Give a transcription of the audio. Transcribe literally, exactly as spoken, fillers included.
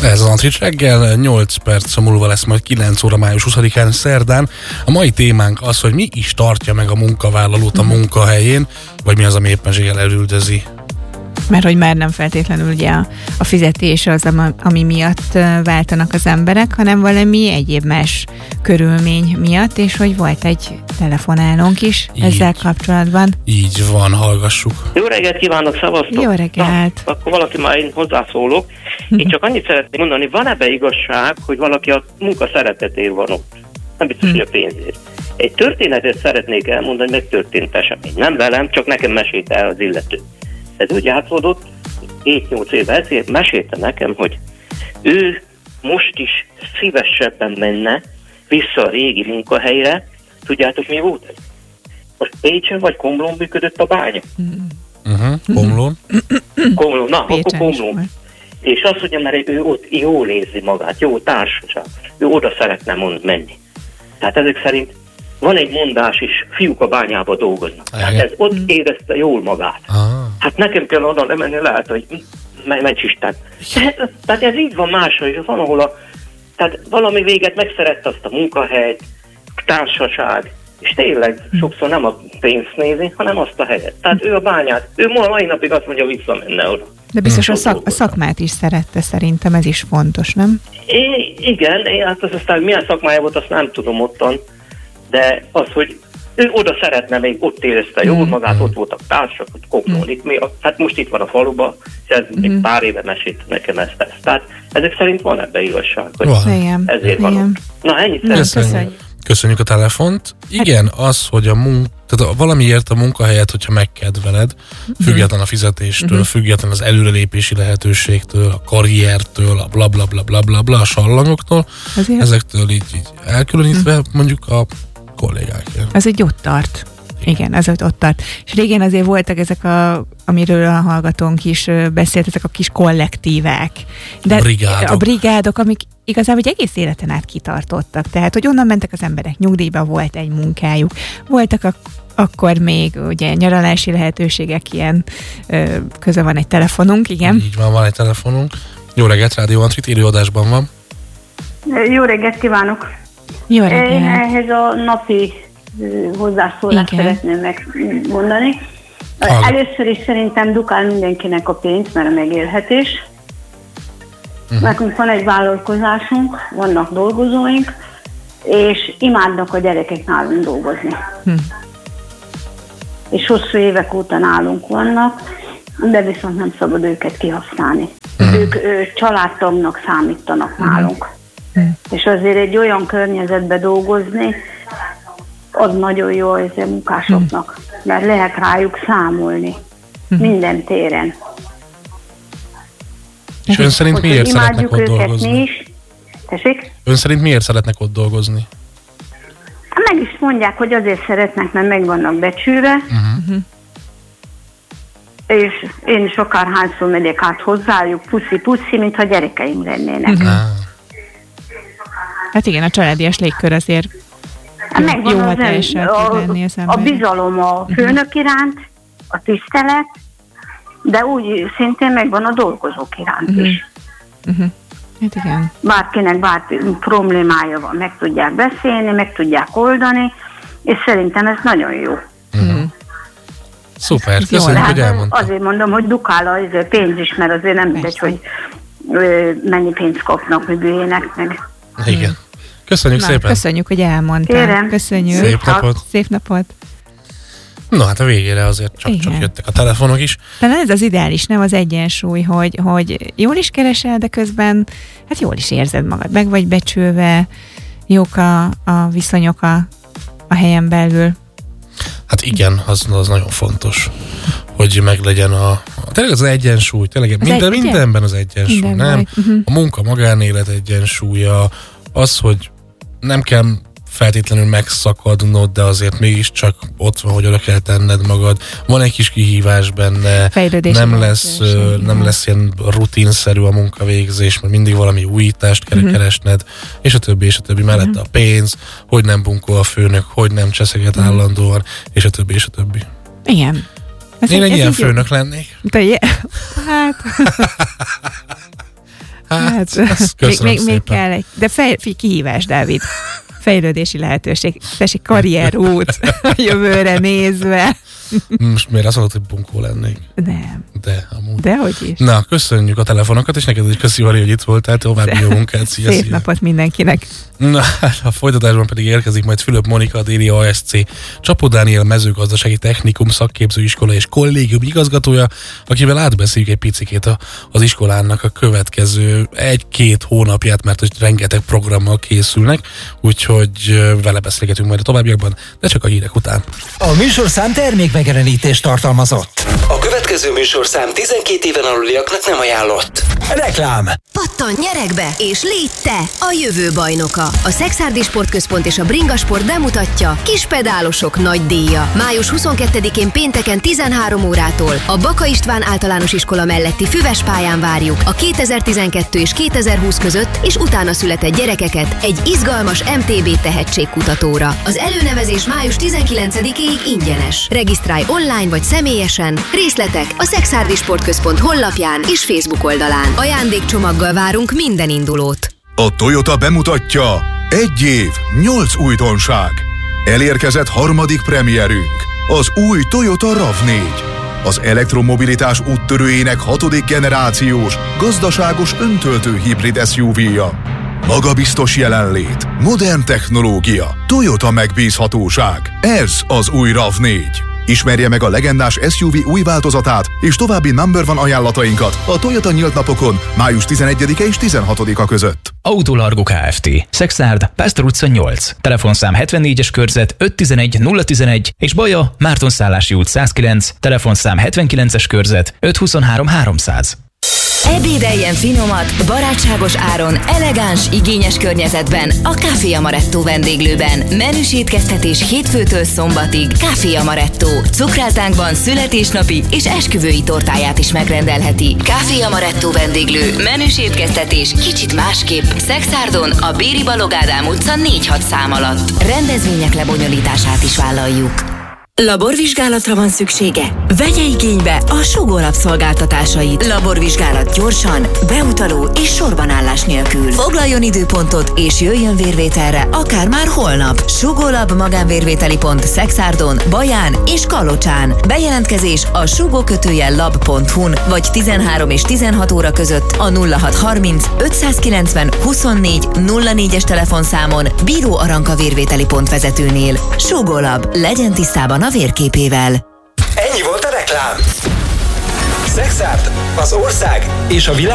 Ez az Antrics reggel, nyolc perc múlva lesz majd kilenc óra május huszadikán szerdán. A mai témánk az, hogy mi is tartja meg a munkavállalót a munkahelyén, vagy mi az, ami éppenséggel elüldözi. Mert hogy már nem feltétlenül ugye a, a fizetés az, ami miatt váltanak az emberek, hanem valami egyéb más körülmény miatt, és hogy volt egy telefonálónk is így, ezzel kapcsolatban. Így van, hallgassuk. Jó reggelt kívánok, szavaztok! Jó reggelt! Na, akkor valaki már én hozzászólok. Én csak annyit szeretnék mondani, van ebbe igazság, hogy valaki a munka szeretetért van ott? Nem biztos, hmm. hogy a pénzért. Egy történetet szeretnék elmondani, megtörtént esemény. Nem velem, csak nekem mesélte el az illető. Ez úgy játszódott, hét-nyolc éve ezért mesélte nekem, hogy ő most is szívesebben menne vissza a régi munkahelyre. Tudjátok, mi volt ez? Most Pécsen vagy Komlón működött a bánya? Uh-huh. Komlón? Komlón, na, akkor Komlón. És azt mondja, mert ő ott jól érzi magát, jó társaság. Ő oda szeretne mond menni. Tehát ezek szerint van egy mondás is, fiúk a bányába dolgoznak. Tehát ez ott érezte jól magát. Ah. Hát nekem kell oda lemenni, lehet, hogy menj Isten. Tehát ez így van máshol is, van ahol a, tehát valami véget megszerette azt a munkahelyt, társaság, és tényleg sokszor nem a pénzt nézi, hanem azt a helyet. Tehát ő a bányát, ő ma mai napig azt mondja, visszamenne oda. De biztos a, szak, a szakmát is szerette, szerintem ez is fontos, nem? É, igen, én, hát az aztán milyen szakmája volt, azt nem tudom ottan, de az, hogy ő oda szeretne, még ott érezte jól magát, ott voltak társak, ott Komlón, itt mi, hát most itt van a faluba, és ez mm. még pár éve mesélt nekem ezt, ezt. Tehát ezek szerint van ebbe igazság, hogy igen, ezért igen. van ott. Na, ennyit Na, szeretném. Köszönjük a telefont. Igen, az, hogy a munk, tehát valamiért a munkahelyet, hogyha megkedveled, független a fizetéstől, uh-huh. független az előrelépési lehetőségtől, a karriertől, a bla bla bla bla bla, bla a sallangoktól, azért? Ezektől így, így elkülönítve uh-huh. mondjuk a kollégákért. Ez egy ott tart. Igen, ez ott tart. És régen azért voltak ezek, a, amiről a hallgatónk is beszélt, ezek a kis kollektívák. De a brigádok. A brigádok, amik igazából egy egész életen át kitartottak. Tehát, hogy onnan mentek az emberek nyugdíjba, volt egy munkájuk. Voltak a, akkor még ugye nyaralási lehetőségek, ilyen ö, köze van egy telefonunk, igen. Így van, van egy telefonunk. Jó reggelt, Rádió Antrit, élőadásban van. Jó reggelt kívánok! Jó reggelt! Én ehhez a napi hozzászólást igen. szeretném megmondani. Hallgat. Először is szerintem dukál mindenkinek a pénz, mert a megélhetés. Uh-huh. Nekünk van egy vállalkozásunk, vannak dolgozóink, és imádnak a gyerekek nálunk dolgozni. Uh-huh. És hosszú évek óta nálunk vannak, de viszont nem szabad őket kihasználni. Uh-huh. Ők ő, családtagnak számítanak uh-huh. nálunk. Uh-huh. És azért egy olyan környezetbe dolgozni, az nagyon jó az a munkásoknak, mert lehet rájuk számolni minden téren. És ön szerint hogy miért szeretnek ott dolgozni? Mi is. Tessék? Ön szerint miért szeretnek ott dolgozni? Meg is mondják, hogy azért szeretnek, mert meg vannak becsülve, uh-huh. és én is akárhányszor megyek át hozzájuk, puszi-puszi, mintha gyerekeim lennének. Uh-huh. Hát igen, a családias légkör azért megvan jó az a, a, a bizalom a főnök iránt, a tisztelet, de úgy szintén megvan a dolgozók iránt uh-huh. is. Uh-huh. Hát igen. Bárkinek bárki problémája van, meg tudják beszélni, meg tudják oldani, és szerintem ez nagyon jó. Uh-huh. Szuper, köszönjük, hogy elmondtam. Azért mondom, hogy dukál a pénz is, mert azért nem mindegy, hogy mennyi pénzt kapnak, hogy bűjének meg. Igen. Köszönjük Na, szépen. Köszönjük, hogy elmondtál. Kérem. Köszönjük. Szép napot. Szép napot. No, hát a végére azért csak, csak jöttek a telefonok is. Talán ez az ideális, nem az egyensúly, hogy, hogy jól is keresel, de közben hát jól is érzed magad. Meg vagy becsülve, jók a, a viszonyok a, a helyen belül. Hát igen, az, az nagyon fontos, hogy meglegyen a, a tényleg az egyensúly, tényleg az minden, egy, mindenben az egyensúly, minden nem? Uh-huh. A munka-magánélet egyensúlya, az, hogy nem kell feltétlenül megszakadnod, de azért mégiscsak ott van, hogy oda kell tenned magad. Van egy kis kihívás benne, nem lesz, nem lesz ilyen rutinszerű a munkavégzés, mert mindig valami újítást kell uh-huh. keresned, és a többi, és a többi mellette uh-huh. a pénz, hogy nem bunkol a főnök, hogy nem cseszeget uh-huh. állandóan, és a többi, és a többi. Igen. Ez Én egy, egy ilyen főnök jó. lennék. De je- hát... hát... Hát, még, még, még kell egy, de fej, kihívás, Dávid. Fejlődési lehetőség, tessék karrierút a jövőre nézve. Most miért azt mondod, hogy bunkó lennék? Nem. De, amúgy. Dehogy is. Na, köszönjük a telefonokat, és neked is köszi, Mari, hogy itt voltál, további jó munkát, szia, Szép szia. napot mindenkinek. Na, a folytatásban pedig érkezik majd Fülöp Monika, a Déli á es cé Csapó Dániel mezőgazdasági technikum szakképzőiskola és kollégium igazgatója, akivel átbeszéljük egy picikét a, az iskolának a következő egy-két hónapját, mert hogy rengeteg programmal készülnek, úgyhogy vele beszélgetünk majd a továbbiakban, de csak a hírek után. A műsorszám termékmegjelenítést tartalmazott. A következő műsorszám tizenkét éven aluliaknak nem ajánlott. Reklám. Pattan nyerekbe, és légy te a jövő bajnoka. A Szekszárdi Sportközpont és a Bringa Sport bemutatja Kispedálosok nagy díja. május huszonkettedikén pénteken tizenhárom órától a Baka István általános iskola melletti Füves pályán várjuk a kétezer-tizenkettő és kétezer-húsz között és utána született gyerekeket egy izgalmas em té bé tehetségkutatóra. Az előnevezés május tizenkilencedikéig ingyenes. Regisztrálj online vagy személyesen, részletek a Szekszárdi Sportközpont honlapján és Facebook oldalán. Ajándékcsomaggal várunk minden indulót. A Toyota bemutatja egy év, nyolc újdonság. Elérkezett harmadik premierünk, az új Toyota rav négy. Az elektromobilitás úttörőjének hatodik generációs, gazdaságos öntöltő hibrid es u vé-ja. Magabiztos jelenlét, modern technológia, Toyota megbízhatóság. Ez az új rav négy. Ismerje meg a legendás es u vé új változatát és további number one ajánlatainkat a Toyota nyílt napokon május tizenegyedike és tizenhatodika között. Autolargo Kft. Szekszárd, Pásztor utca nyolc. Telefonszám hetvennégyes körzet ötszáztizenegy nulla tizenegy és Baja, Mártonszállási út százkilenc. Telefonszám hetvenkilences körzet ötszázhuszonhárom háromszáz. Ebédeljen finomat, barátságos áron, elegáns, igényes környezetben a Café Amaretto vendéglőben. Menüs étkeztetés hétfőtől szombatig. Café Amaretto. Cukrátánkban születésnapi és esküvői tortáját is megrendelheti. Café Amaretto vendéglő. Menüs étkeztetés kicsit másképp. Szekszárdon a Béri Balogh Ádám utca négy hat szám alatt. Rendezvények lebonyolítását is vállaljuk. Laborvizsgálatra van szüksége? Vegye igénybe a Sugó Lab szolgáltatásait. Laborvizsgálat gyorsan, beutaló és sorbanállás nélkül. Foglaljon időpontot és jöjjön vérvételre, akár már holnap. Sugó Lab magánvérvételi pont Szekszárdon, Baján és Kalocsán. Bejelentkezés a sugó-lab pont hu-n vagy tizenhárom és tizenhat óra között a nulla hat harminc ötszázkilencven huszonnégy nulla négyes telefonszámon Bíró Aranka vérvételi pont vezetőnél. Sugó Lab, legyen tisztában a vérképével. Ennyi volt a reklám. Szekszárd, az ország és a világ